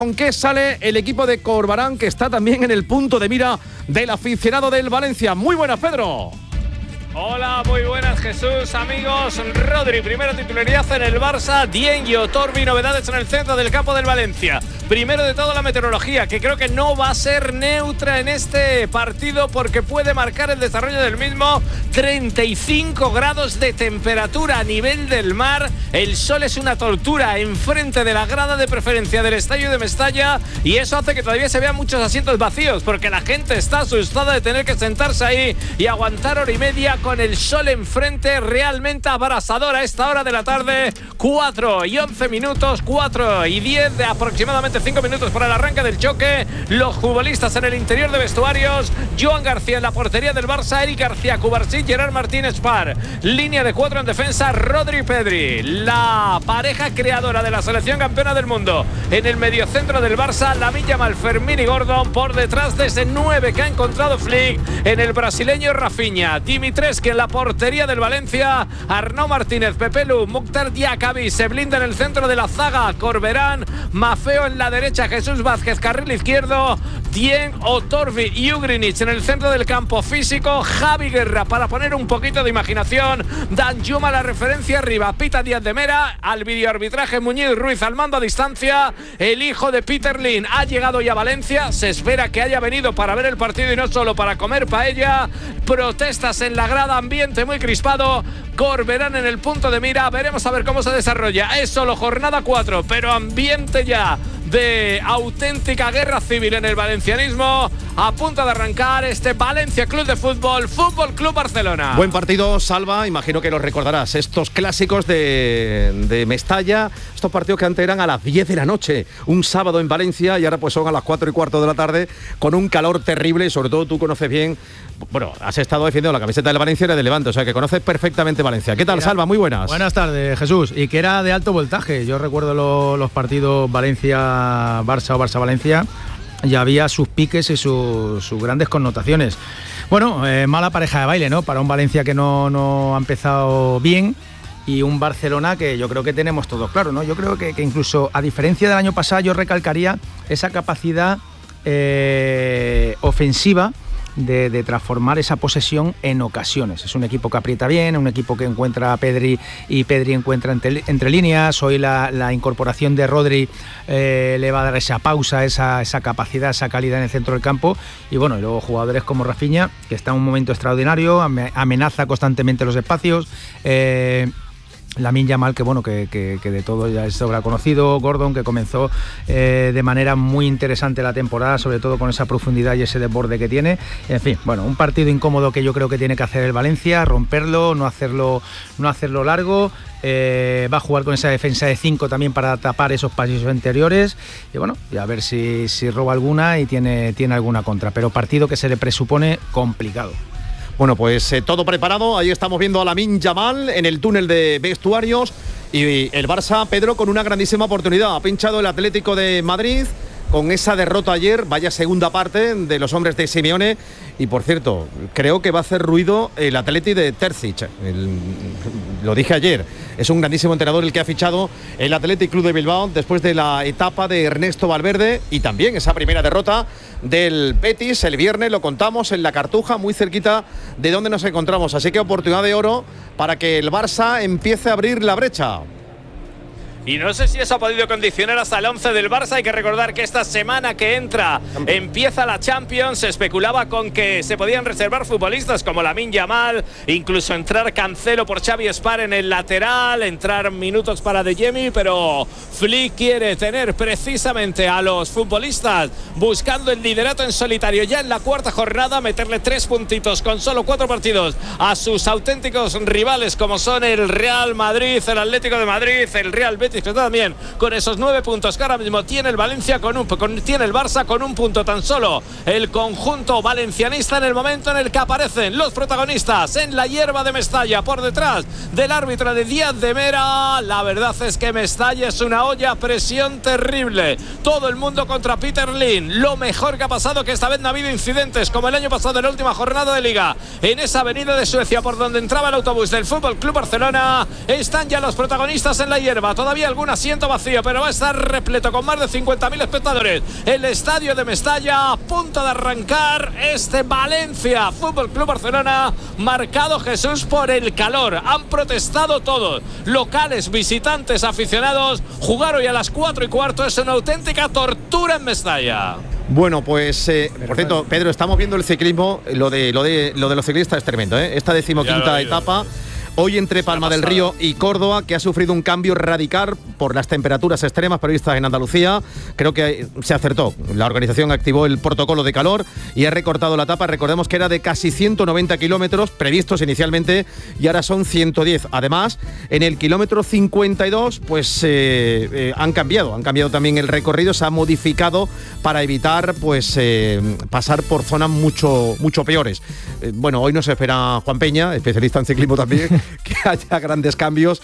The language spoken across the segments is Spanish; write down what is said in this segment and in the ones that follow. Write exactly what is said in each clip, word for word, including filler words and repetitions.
¿Con qué sale el equipo de Corbarán, que está también en el punto de mira del aficionado del Valencia? Muy buenas, Pedro. Hola, muy buenas, Jesús, amigos. Rodri, primera titularidad en el Barça. Dieng y Otorbi, novedades en el centro del campo del Valencia. Primero de todo, la meteorología, que creo que no va a ser neutra en este partido porque puede marcar el desarrollo del mismo. treinta y cinco grados de temperatura a nivel del mar. El sol es una tortura enfrente de la grada de preferencia del estadio de Mestalla, y eso hace que todavía se vean muchos asientos vacíos porque la gente está asustada de tener que sentarse ahí y aguantar hora y media con el sol enfrente, realmente abrasador a esta hora de la tarde. Cuatro y once minutos, cuatro y diez, de aproximadamente cinco minutos para el arranque del choque. Los futbolistas en el interior de vestuarios: Joan García en la portería del Barça, Eric García, Cubarsí, Gerard Martínez Par. Línea de cuatro en defensa, Rodri Pedri. La pareja creadora de la selección campeona del mundo en el mediocentro del Barça, Lamine Yamal, Fermín y Gordon. Por detrás de ese nueve que ha encontrado Flick en el brasileño Rafinha. Dimitrescu en la portería del Valencia, Arnau Martínez, Pepe Lu, Mukhtar Diakabi. Se blinda en el centro de la zaga Corberán, Maffeo en la derecha, Jesús Vázquez carril izquierdo, Dieng, Otorbi y Ugrinic en el centro del campo físico, Javi Guerra para poner un poquito de imaginación, Danjuma la referencia arriba, Pita Díaz de Mera al videoarbitraje, Muñiz Ruiz al mando a distancia. El hijo de Peter Lim ha llegado ya a Valencia, se espera que haya venido para ver el partido y no solo para comer paella. Protestas en la grada, ambiente muy crispado. Corberán en el punto de mira, veremos a ver cómo se desarrolla. Es solo jornada cuatro, pero ambiente ya de auténtica guerra civil en el valencianismo. A punto de arrancar este Valencia Club de Fútbol, Fútbol Club Barcelona. Buen partido, Salva, imagino que los recordarás. Estos clásicos de, de Mestalla, estos partidos que antes eran a las diez de la noche, un sábado en Valencia, y ahora pues son a las cuatro y cuarto de la tarde, con un calor terrible. Y sobre todo tú conoces bien, bueno, has estado defendiendo la camiseta del Valencia y la de Levante, o sea que conoces perfectamente Valencia. ¿Qué tal, era, Salva? Muy buenas. Buenas tardes, Jesús. Y que era de alto voltaje. Yo recuerdo lo, los partidos Valencia-Barça o Barça-Valencia, y había sus piques y sus, sus grandes connotaciones. Bueno, eh, mala pareja de baile, ¿no? Para un Valencia que no, no ha empezado bien, y un Barcelona que yo creo que tenemos todos claro, ¿no? Yo creo que, que incluso a diferencia del año pasado, yo recalcaría esa capacidad eh, ofensiva De, de transformar esa posesión en ocasiones. Es un equipo que aprieta bien, un equipo que encuentra a Pedri y Pedri encuentra entre, entre líneas. Hoy la, la incorporación de Rodri eh, le va a dar esa pausa, esa, esa capacidad, esa calidad en el centro del campo. Y bueno, y luego jugadores como Rafinha, que está en un momento extraordinario, amenaza constantemente los espacios. Eh, Lamine Yamal, que bueno, que, que, que de todo ya es sobra conocido. Gordon, que comenzó eh, de manera muy interesante la temporada, sobre todo con esa profundidad y ese desborde que tiene. En fin, bueno, un partido incómodo que yo creo que tiene que hacer el Valencia, romperlo, no hacerlo, no hacerlo largo. Eh, va a jugar con esa defensa de cinco también para tapar esos pasillos interiores, y bueno, y a ver si, si roba alguna y tiene, tiene alguna contra, pero partido que se le presupone complicado. Bueno, pues eh, todo preparado. Ahí estamos viendo a Lamine Yamal en el túnel de vestuarios, y el Barça, Pedro, con una grandísima oportunidad. Ha pinchado el Atlético de Madrid con esa derrota ayer, vaya segunda parte de los hombres de Simeone. Y por cierto, creo que va a hacer ruido el Atleti de Terzic. El, lo dije ayer, es un grandísimo entrenador el que ha fichado el Athletic Club de Bilbao después de la etapa de Ernesto Valverde, y también esa primera derrota del Betis el viernes, lo contamos en la Cartuja, muy cerquita de donde nos encontramos. Así que oportunidad de oro para que el Barça empiece a abrir la brecha. Y no sé si eso ha podido condicionar hasta el once del Barça. Hay que recordar que esta semana que entra empieza la Champions. Se especulaba con que se podían reservar futbolistas como Lamine Yamal, incluso entrar Cancelo por Xavi Espar en el lateral, entrar minutos para De Jemi, pero Flick quiere tener precisamente a los futbolistas buscando el liderato en solitario ya en la cuarta jornada, meterle tres puntitos con solo cuatro partidos a sus auténticos rivales como son el Real Madrid, el Atlético de Madrid, el Real Betis, que también con esos nueve puntos que ahora mismo tiene el Valencia, con un, con, tiene el Barça con un punto tan solo. El conjunto valencianista en el momento en el que aparecen los protagonistas en la hierba de Mestalla, por detrás del árbitro de Díaz de Mera. La verdad es que Mestalla es una olla a presión terrible. Todo el mundo contra Peter Lim. Lo mejor que ha pasado que esta vez no ha habido incidentes como el año pasado en la última jornada de Liga. En esa avenida de Suecia por donde entraba el autobús del Fútbol Club Barcelona están ya los protagonistas en la hierba. Todavía todavía algún asiento vacío, pero va a estar repleto con más de cincuenta mil espectadores. El estadio de Mestalla a punto de arrancar este Valencia Fútbol Club Barcelona, marcado, Jesús, por el calor. Han protestado todos, locales, visitantes, aficionados. Jugar hoy a las cuatro y cuarto es una auténtica tortura en Mestalla. Bueno, pues eh, por cierto, Pedro, estamos viendo el ciclismo. Lo de lo de lo de los ciclistas es tremendo, ¿eh? Esta decimoquinta etapa hoy entre Palma del Río y Córdoba, que ha sufrido un cambio radical por las temperaturas extremas previstas en Andalucía. Creo que se acertó. La organización activó el protocolo de calor y ha recortado la etapa. Recordemos que era de casi ciento noventa kilómetros previstos inicialmente y ahora son ciento diez. Además, en el kilómetro cincuenta y dos, pues eh, eh, han cambiado. Han cambiado también el recorrido, se ha modificado para evitar pues eh, pasar por zonas mucho, mucho peores. Eh, bueno, hoy nos espera Juan Peña, especialista en ciclismo también, que haya grandes cambios,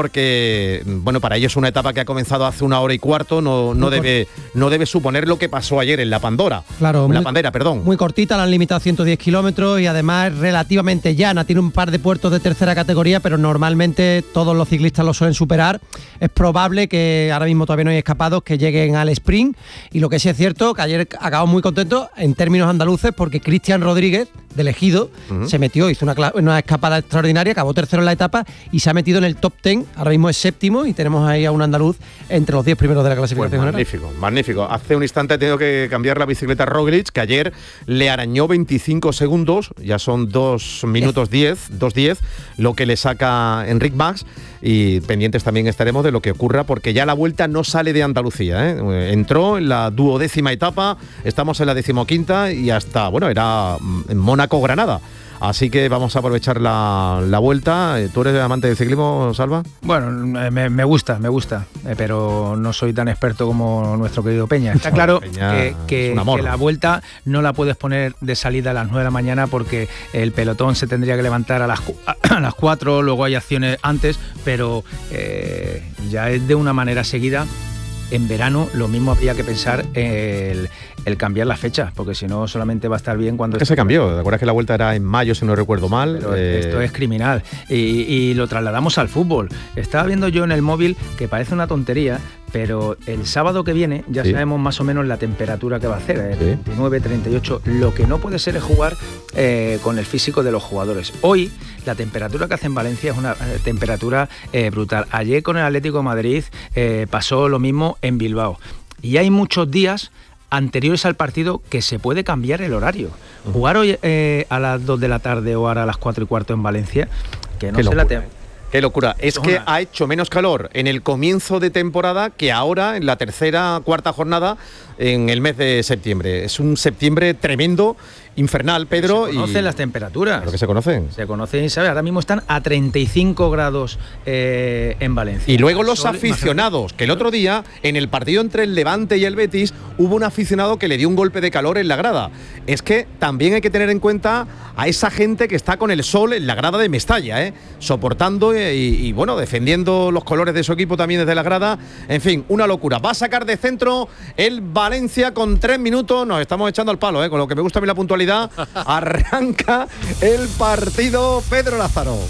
porque bueno, para ellos una etapa que ha comenzado hace una hora y cuarto no, no debe no debe suponer lo que pasó ayer en la Pandora. Claro, en la muy, Pandera, perdón. Muy cortita, la han limitado a ciento diez kilómetros y además relativamente llana. Tiene un par de puertos de tercera categoría, pero normalmente todos los ciclistas lo suelen superar. Es probable que ahora mismo todavía no hay escapados que lleguen al sprint, y lo que sí es cierto, que ayer acabamos muy contentos en términos andaluces, porque Cristian Rodríguez, del Ejido, uh-huh. se metió, hizo una, una escapada extraordinaria, acabó tercero en la etapa y se ha metido en el top ten. Ahora mismo es séptimo y tenemos ahí a un andaluz entre los diez primeros de la clasificación pues magnífico, general. Magnífico. Hace un instante he tenido que cambiar la bicicleta Roglic, que ayer le arañó veinticinco segundos, ya son dos minutos diez, dos diez, lo que le saca Enric Mas, y pendientes también estaremos de lo que ocurra, porque ya la Vuelta no sale de Andalucía, ¿eh? Entró en la duodécima etapa, estamos en la decimoquinta y hasta, bueno, era en Mónaco-Granada. Así que vamos a aprovechar la, la Vuelta. ¿Tú eres amante del ciclismo, Salva? Bueno, me, me gusta, me gusta, eh, pero no soy tan experto como nuestro querido Peña. Está claro Peña que, que, que la Vuelta no la puedes poner de salida a las nueve de la mañana, porque el pelotón se tendría que levantar a las, a las cuatro, luego hay acciones antes, pero eh, ya es de una manera seguida. En verano lo mismo habría que pensar el, el cambiar las fechas, porque si no solamente va a estar bien cuando... ¿Qué se cambió? ¿Te acuerdas que la Vuelta era en mayo, si no recuerdo mal? Pero eh... esto es criminal y, y lo trasladamos al fútbol. Estaba viendo yo en el móvil, que parece una tontería, pero el sábado que viene ya sí. sabemos más o menos la temperatura que va a hacer, ¿eh? Sí. veintinueve, treinta y ocho. Lo que no puede ser es jugar eh, con el físico de los jugadores. Hoy la temperatura que hace en Valencia es una eh, temperatura eh, brutal. Ayer con el Atlético de Madrid eh, pasó lo mismo en Bilbao. Y hay muchos días anteriores al partido que se puede cambiar el horario. Uh-huh. Jugar hoy eh, a las dos de la tarde o ahora a las cuatro y cuarto en Valencia, que no se la te... Qué locura. Es que ha hecho menos calor en el comienzo de temporada que ahora en la tercera, cuarta jornada en el mes de septiembre. Es un septiembre tremendo, infernal, Pedro. Se conocen y... las temperaturas. Claro que se conocen. Se conocen y sabes, ahora mismo están a treinta y cinco grados eh, en Valencia. Y luego los Sol, aficionados, que el otro día, en el partido entre el Levante y el Betis, hubo un aficionado que le dio un golpe de calor en la grada. Es que también hay que tener en cuenta a esa gente que está con el sol en la grada de Mestalla, ¿eh? soportando y, y, bueno, defendiendo los colores de su equipo también desde la grada. En fin, una locura. Va a sacar de centro el Valencia con tres minutos. Nos estamos echando al palo, ¿eh? Con lo que me gusta a mí la puntualidad. Arranca el partido, Pedro Lázaro.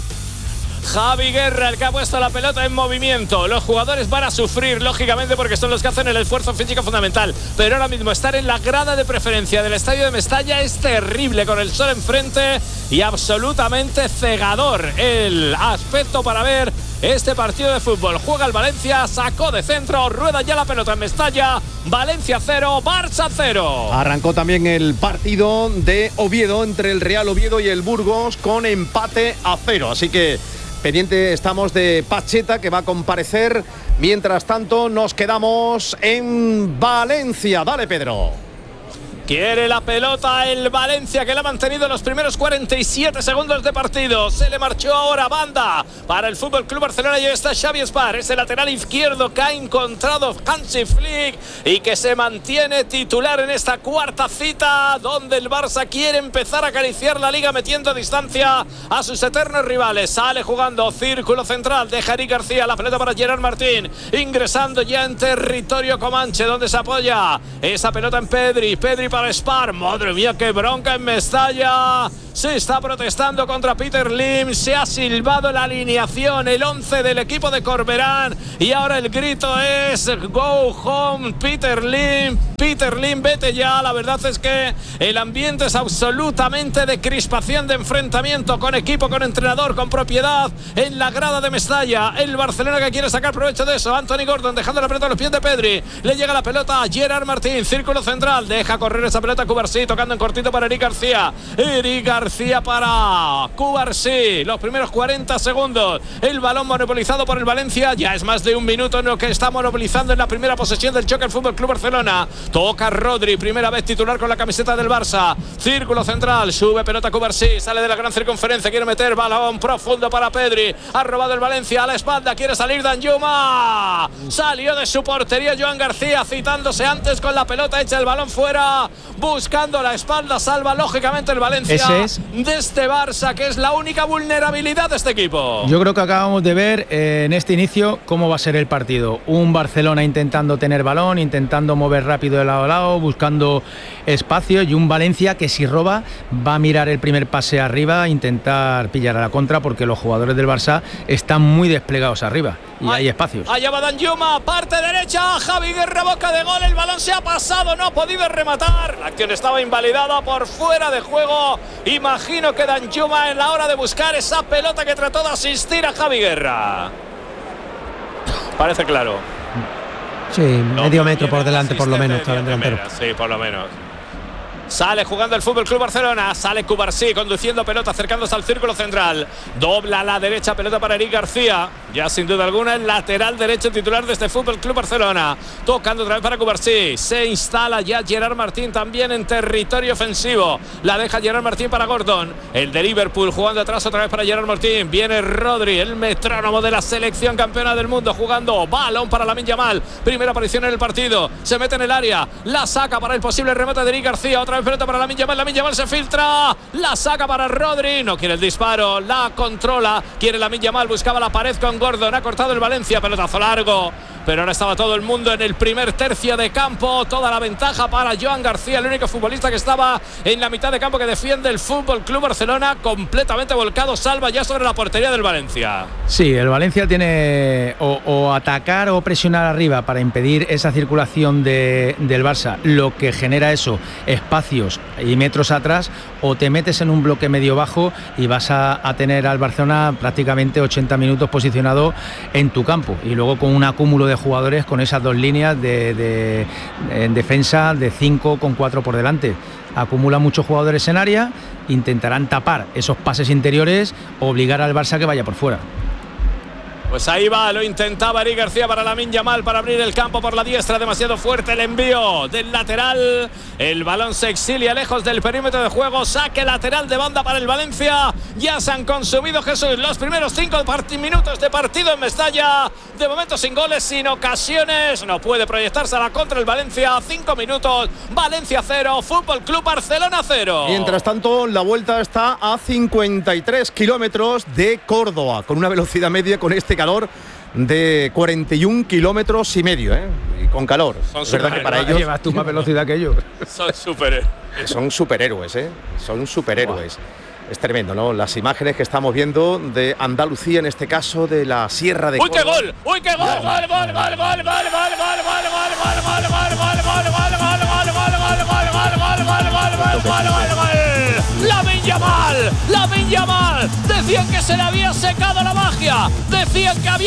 Javi Guerra, el que ha puesto la pelota en movimiento. Los jugadores van a sufrir, lógicamente, porque son los que hacen el esfuerzo físico fundamental. Pero ahora mismo estar en la grada de preferencia del estadio de Mestalla es terrible, con el sol enfrente y absolutamente cegador el aspecto para ver este partido de fútbol. Juega el Valencia, sacó de centro, rueda ya la pelota en Mestalla. Valencia cero, Barça cero. Arrancó también el partido de Oviedo entre el Real Oviedo y el Burgos con empate a cero. Así que pendiente estamos de Pacheta, que va a comparecer. Mientras tanto nos quedamos en Valencia. Dale, Pedro. Quiere la pelota el Valencia, que la ha mantenido los primeros cuarenta y siete segundos de partido. Se le marchó ahora banda para el Fútbol Club Barcelona y ahí está Xavi Espar, ese lateral izquierdo que ha encontrado Hansi Flick y que se mantiene titular en esta cuarta cita, donde el Barça quiere empezar a acariciar la liga metiendo distancia a sus eternos rivales. Sale jugando círculo central de Eric García, la pelota para Gerard Martín, ingresando ya en territorio comanche, donde se apoya esa pelota en Pedri. Pedri para Espar, madre mía, qué bronca en Mestalla. se está protestando contra Peter Lim, se ha silbado la alineación, el once del equipo de Corberán, y ahora el grito es go home Peter Lim, Peter Lim, vete ya. La verdad es que el ambiente es absolutamente de crispación, de enfrentamiento con equipo, con entrenador, con propiedad en la grada de Mestalla. El Barcelona que quiere sacar provecho de eso. Anthony Gordon dejando la pelota a los pies de Pedri, le llega la pelota a Gerard Martín, círculo central, deja correr esa pelota a Cubarsí, tocando en cortito para Eric García, Eric García para Cubarsí, los primeros cuarenta segundos, el balón monopolizado por el Valencia, ya es más de un minuto en lo que está monopolizando en la primera posesión del choque el Fútbol Club Barcelona. Toca Rodri, primera vez titular con la camiseta del Barça, círculo central, sube pelota Cubarsí, sale de la gran circunferencia, quiere meter balón profundo para Pedri, ha robado el Valencia a la espalda, quiere salir Danjuma, salió de su portería Joan García, citándose antes con la pelota, echa el balón fuera, buscando la espalda, salva lógicamente el Valencia es. de este Barça, que es la única vulnerabilidad de este equipo. Yo creo que acabamos de ver eh, en este inicio cómo va a ser el partido. Un Barcelona intentando tener balón, intentando mover rápido de lado a lado, buscando espacio, y un Valencia que si roba va a mirar el primer pase arriba, intentar pillar a la contra, porque los jugadores del Barça están muy desplegados arriba y Ay, hay espacios. Allá va Danjuma, parte derecha, Javi Guerra, boca de gol, el balón se ha pasado, no ha podido rematar, la acción estaba invalidada por fuera de juego. Imagino que Danjuma en la hora de buscar esa pelota que trató de asistir a Javi Guerra. Parece claro. Sí, no, medio metro por delante por lo menos. Está delantero. Sí, por lo menos. Sale jugando el Fútbol Club Barcelona, sale Cubarsí conduciendo pelota, acercándose al círculo central, dobla a la derecha, pelota para Eric García, ya sin duda alguna el lateral derecho titular de este Fútbol Club Barcelona, tocando otra vez para Cubarsí, se instala ya Gerard Martín también en territorio ofensivo, la deja Gerard Martín para Gordon, el de Liverpool jugando atrás otra vez para Gerard Martín, viene Rodri, el metrónomo de la selección campeona del mundo, jugando balón para Lamine Yamal, primera aparición en el partido, se mete en el área, la saca para el posible remate de Eric García, otra vez pelota para Lamine Yamal, Lamine Yamal se filtra, la saca para Rodri, no quiere el disparo, la controla, quiere Lamine Yamal, buscaba la pared con Gordon, ha cortado el Valencia, pelotazo largo, pero ahora estaba todo el mundo en el primer tercio de campo, toda la ventaja para Joan García, el único futbolista que estaba en la mitad de campo que defiende el Fútbol Club Barcelona, completamente volcado, salva ya sobre la portería del Valencia. Sí, el Valencia tiene o, o atacar o presionar arriba para impedir esa circulación de, del Barça, lo que genera eso, espacios y metros atrás, o te metes en un bloque medio bajo y vas a, a tener al Barcelona prácticamente ochenta minutos posicionado en tu campo, y luego con un acúmulo de jugadores con esas dos líneas de, de, de en defensa de cinco con cuatro por delante. Acumula muchos jugadores en área, intentarán tapar esos pases interiores, obligar al Barça a que vaya por fuera. Pues ahí va, lo intentaba Eric García para Lamine Yamal para abrir el campo por la diestra, demasiado fuerte el envío del lateral, el balón se exilia lejos del perímetro de juego, saque lateral de banda para el Valencia, ya se han consumido, Jesús, los primeros cinco minutos de partido en Mestalla, de momento sin goles, sin ocasiones, no puede proyectarse a la contra el Valencia, cinco minutos, Valencia cero, Fútbol Club Barcelona cero. Mientras tanto, la vuelta está a cincuenta y tres kilómetros de Córdoba, con una velocidad media con este calor de cuarenta y un kilómetros y medio, ¿eh? Y con calor. Son es verdad que para ellos llevas tú más velocidad que ellos. Son superhéroes. Son superhéroes, ¿eh? Son superhéroes. Wow. Es tremendo, ¿no? Las imágenes que estamos viendo de Andalucía, en este caso de la Sierra de ¡Uy, Córdoba. qué gol! ¡Uy, qué gol! ¡Gol, gol, gol, gol, gol, gol, gol, gol, gol, gol, gol, gol, gol, gol, Lamine Yamal, Lamine Yamal, decían que se le había secado la magia, decían que había